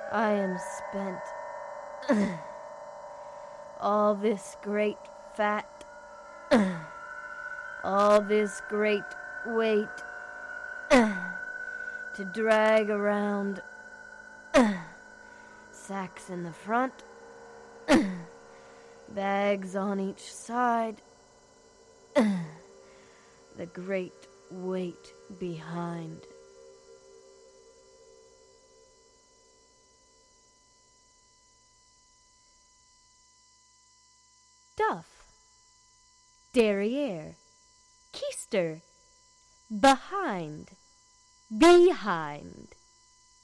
I am spent. All this great fat, all this great weight to drag around, sacks in the front, bags on each side, the great weight behind. Duff, derriere, keister, behind, behind.